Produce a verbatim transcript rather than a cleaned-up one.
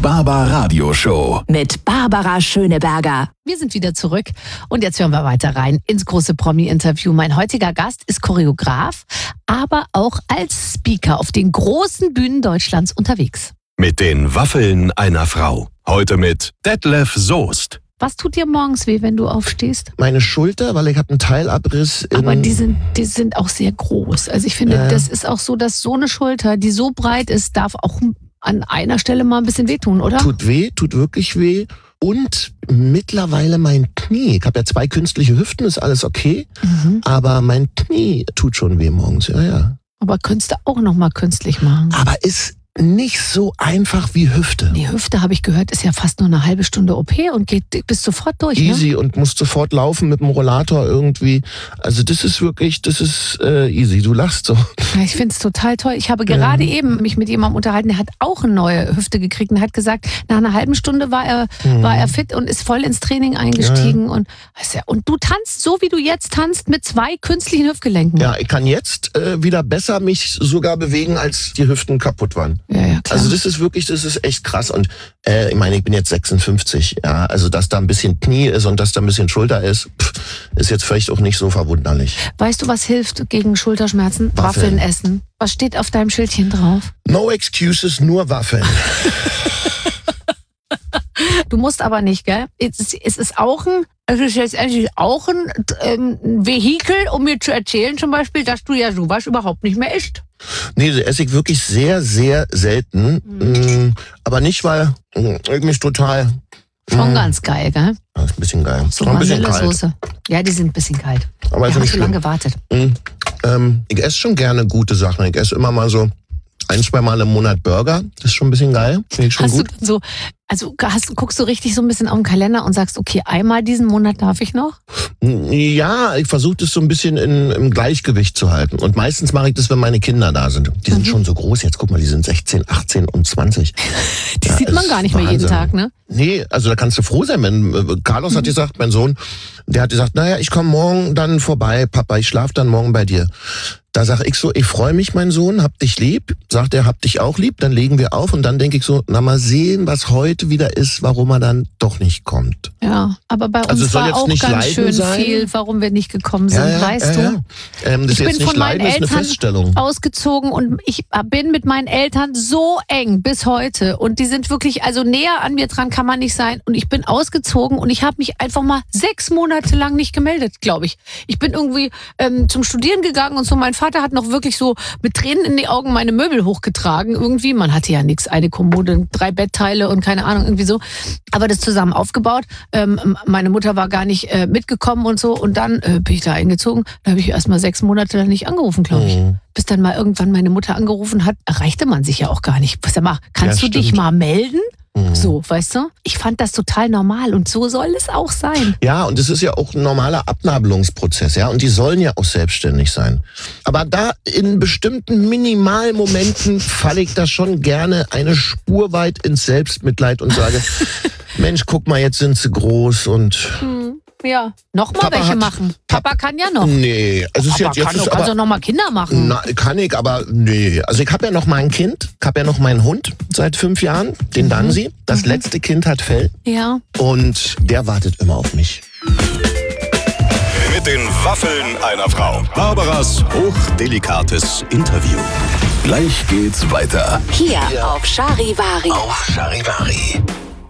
Barbara Show. Mit Barbara Schöneberger. Wir sind wieder zurück und jetzt hören wir weiter rein ins große Promi-Interview. Mein heutiger Gast ist Choreograf, aber auch als Speaker auf den großen Bühnen Deutschlands unterwegs. Mit den Waffeln einer Frau. Heute mit Detlef Soest. Was tut dir morgens weh, wenn du aufstehst? Meine Schulter, weil ich habe einen Teilabriss. In Aber die sind, die sind auch sehr groß. Also ich finde, Ja. das ist auch so, dass so eine Schulter, die so breit ist, darf auch an einer Stelle mal ein bisschen wehtun, oder? Tut weh, tut wirklich weh. Und mittlerweile mein Knie. Ich habe ja zwei künstliche Hüften, ist alles okay. Mhm. Aber mein Knie tut schon weh morgens, ja, ja. Aber könntest du auch noch mal künstlich machen? Aber ist nicht so einfach wie Hüfte. Die Hüfte, habe ich gehört, ist ja fast nur eine halbe Stunde O P und geht bis sofort durch, Easy ne? und musst sofort laufen mit dem Rollator irgendwie. Also das ist wirklich, das ist äh, easy. Du lachst so. Ja, ich finde es total toll. Ich habe gerade Mhm. eben mich mit jemandem unterhalten, der hat auch eine neue Hüfte gekriegt und hat gesagt, nach einer halben Stunde war er, Mhm. war er fit und ist voll ins Training eingestiegen. Und, und du tanzt so, wie du jetzt tanzt, mit zwei künstlichen Hüftgelenken. Ja, ich kann jetzt äh, wieder besser mich sogar bewegen, als die Hüften kaputt waren. ja, ja klar. Also das ist wirklich, das ist echt krass. Und äh, ich meine, ich bin jetzt sechsundfünfzig. Ja, also dass da ein bisschen Knie ist und dass da ein bisschen Schulter ist, pff, ist jetzt vielleicht auch nicht so verwunderlich. Weißt du, was hilft gegen Schulterschmerzen? Waffeln. Waffeln essen. Was steht auf deinem Schildchen drauf? No excuses, nur Waffeln. Du musst aber nicht, gell? Es ist, es ist auch ein, es ist jetzt endlich auch ein ähm, Vehikel, um mir zu erzählen zum Beispiel, dass du ja sowas überhaupt nicht mehr isst. Nee, das esse ich wirklich sehr, sehr selten. Mhm. Aber nicht, weil mh, ich mich total... Schon mh, ganz geil, gell? Das ist ein bisschen geil. So Noch ein bisschen kalt. Vanillesoße. Ja, die sind ein bisschen kalt. Aber ist Ja, nicht hast du lange schlimm. gewartet. Mhm. Ähm, ich esse schon gerne gute Sachen. Ich esse immer mal so ein, zwei Mal im Monat Burger. Das ist schon ein bisschen geil. Finde ich schon Hast gut. du dann so, also hast, guckst du richtig so ein bisschen auf den Kalender und sagst, okay, einmal diesen Monat darf ich noch? Ja, ich versuche das so ein bisschen in, im Gleichgewicht zu halten. Und meistens mache ich das, wenn meine Kinder da sind. Die sind Mhm. schon so groß. Jetzt guck mal, die sind sechzehn, achtzehn und zwanzig. Die Ja, sieht man ist gar nicht mehr jeden Wahnsinn. Tag, ne? Nee, also da kannst du froh sein, wenn äh, Carlos Mhm. hat gesagt, mein Sohn, der hat gesagt, naja, ich komme morgen dann vorbei, Papa, ich schlaf dann morgen bei dir. Da sag ich so, ich freue mich, mein Sohn, hab dich lieb. Sagt er, hab dich auch lieb. Dann legen wir auf und dann denke ich so, na mal sehen, was heute wieder ist, warum er dann doch nicht kommt. Ja, aber bei uns Also es soll war jetzt auch nicht ganz Leiden schön sein. viel, warum wir nicht gekommen sind, weißt ja, du? ja. Ähm, das Ich ist bin jetzt nicht von meinen Leiden, das ist eine Eltern Feststellung. ausgezogen und ich bin mit meinen Eltern so eng bis heute und die sind wirklich, also näher an mir dran kann man nicht sein und ich bin ausgezogen und ich habe mich einfach mal sechs Monate lang nicht gemeldet, glaube ich. Ich bin irgendwie ähm, zum Studieren gegangen und so, mein Vater hat noch wirklich so mit Tränen in die Augen meine Möbel hochgetragen irgendwie, man hatte ja nichts, eine Kommode, drei Bettteile und keine Ahnung, irgendwie so, aber das zusammen aufgebaut. Ähm, meine Mutter war gar nicht äh, mitgekommen und so und dann äh, bin ich da eingezogen, da habe ich erst mal sechs Monate lang nicht angerufen, glaube ich. Mhm. Bis dann mal irgendwann meine Mutter angerufen hat, erreichte man sich ja auch gar nicht. Sag mal, kannst Ja, du dich stimmt. mal melden? Mhm. So, weißt du? Ich fand das total normal und so soll es auch sein. Ja, und das ist ja auch ein normaler Abnabelungsprozess, ja, und die sollen ja auch selbstständig sein. Aber da in bestimmten Minimalmomenten falle ich da schon gerne eine Spur weit ins Selbstmitleid und sage, Mensch, guck mal, jetzt sind sie groß und Hm, ja. Nochmal Papa welche hat- machen. Papa kann ja noch. nee, also ist Papa jetzt, jetzt kann ist doch aber also noch mal Kinder machen. Na, kann ich, aber nee. Also ich habe ja noch mein Kind, ich habe ja noch meinen Hund seit fünf Jahren, den Dansi. Das letzte Kind hat Fell Ja. und der wartet immer auf mich. Mit den Waffeln einer Frau. Barbaras hochdelikates Interview. Gleich geht's weiter. Hier auf Charivari. Auf Charivari.